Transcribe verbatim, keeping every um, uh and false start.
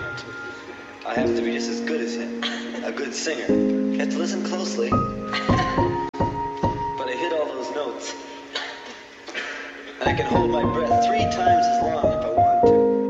instrument. I have to be just as good as him, a good singer. You have to listen closely. But I hit all those notes. And I can hold my breath three times as long if I want to.